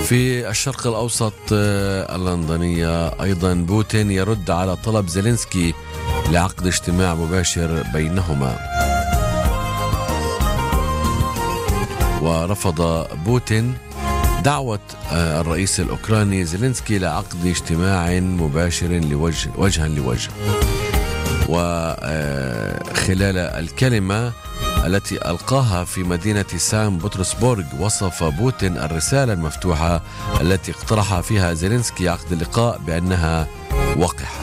في الشرق الأوسط اللندنية أيضا بوتين يرد على طلب زيلينسكي لعقد اجتماع مباشر بينهما. ورفض بوتين دعوة الرئيس الأوكراني زيلينسكي لعقد اجتماع مباشر وجها لوجه. وخلال الكلمة التي ألقاها في مدينة سان بطرسبورغ وصف بوتين الرسالة المفتوحة التي اقترح فيها زيلينسكي عقد اللقاء بأنها وقحة.